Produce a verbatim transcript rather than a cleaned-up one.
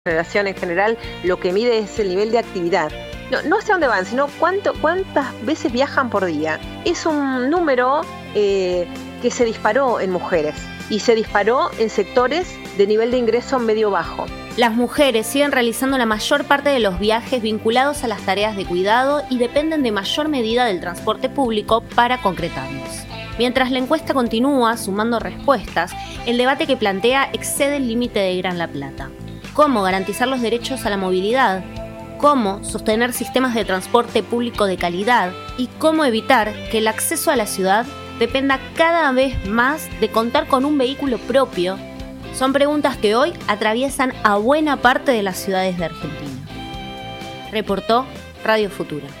generación en general lo que mide es el nivel de actividad. No, no hacia dónde van, sino cuánto, cuántas veces viajan por día. Es un número eh, que se disparó en mujeres y se disparó en sectores de nivel de ingreso medio bajo. Las mujeres siguen realizando la mayor parte de los viajes vinculados a las tareas de cuidado y dependen de mayor medida del transporte público para concretarlos. Mientras la encuesta continúa sumando respuestas, el debate que plantea excede el límite de Gran La Plata. ¿Cómo garantizar los derechos a la movilidad? ¿Cómo sostener sistemas de transporte público de calidad? ¿Y cómo evitar que el acceso a la ciudad dependa cada vez más de contar con un vehículo propio? Son preguntas que hoy atraviesan a buena parte de las ciudades de Argentina. Reportó Radio Futura.